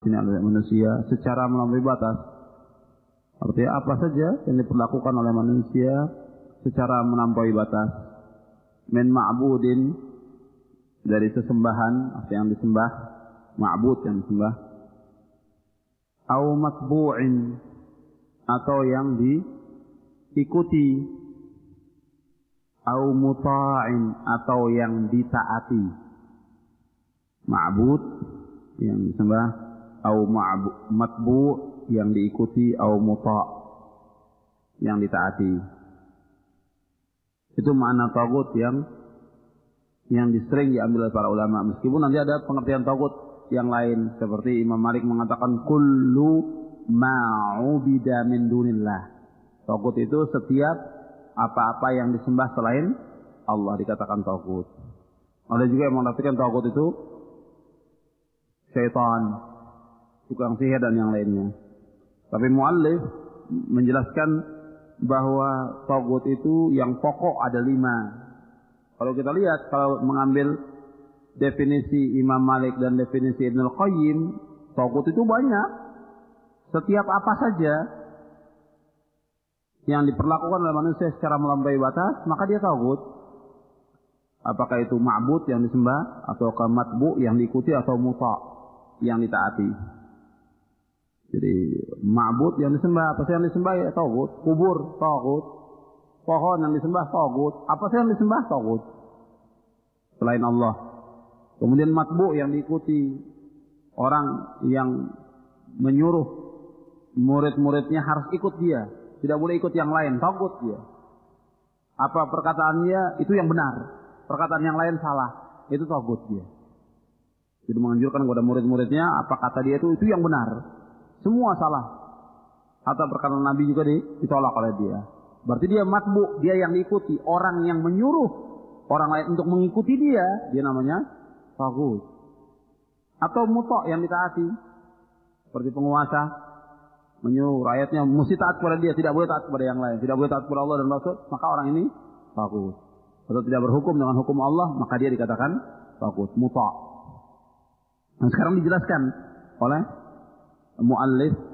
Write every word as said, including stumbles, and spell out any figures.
Ini adalah manusia secara melampaui batas. Artinya apa saja yang diperlakukan oleh manusia secara melampaui batas. Min ma'budin, dari sesembahan, apa yang disembah, ma'bud yang disembah. Au matbu'in, atau yang diikuti. Au muta'in, atau yang ditaati. Ma'bud yang disembah, au matbu' yang diikuti, au muta' yang ditaati. Itu makna tagut yang yang sering diambil oleh para ulama. Meskipun nanti ada pengertian tagut yang lain, seperti Imam Malik mengatakan kullu ma'ubida min dunillah. Tagut itu setiap apa-apa yang disembah selain Allah dikatakan tagut. Ada juga yang mengartikan tagut itu syaitan, tukang sihir dan yang lainnya. Tapi muallif menjelaskan bahwa tagut itu yang pokok ada lima. Kalau kita lihat, kalau mengambil definisi Imam Malik dan definisi Ibnul Qayyim, tagut itu banyak. Setiap apa saja yang diperlakukan oleh manusia secara melampaui batas, maka dia tagut. Apakah itu ma'bud yang disembah, atau matbu yang diikuti, atau muta yang ditaati. Jadi ma'bud yang disembah, apa sih yang disembah? Ya tagut. Kubur, tagut. Pohon yang disembah, tagut. Apa sih yang disembah? Tagut. Selain Allah. Kemudian matbu yang diikuti, orang yang menyuruh murid-muridnya harus ikut dia, tidak boleh ikut yang lain, tagut dia. Apa perkataannya itu yang benar, perkataan yang lain salah, itu tagut dia. Jadi menganjurkan kepada murid-muridnya apa kata dia itu itu yang benar. Semua salah. Atau perkataan Nabi juga ditolak oleh dia. Berarti dia matbu, dia yang diikuti. Orang yang menyuruh orang lain untuk mengikuti dia, dia namanya tagut. Atau muta yang ditaati. Seperti penguasa menyuruh rakyatnya mesti taat kepada dia, tidak boleh taat kepada yang lain, tidak boleh taat kepada Allah dan Rasul, maka orang ini tagut. Atau tidak berhukum dengan hukum Allah, maka dia dikatakan tagut, muta. Nah, sekarang dijelaskan oleh muallif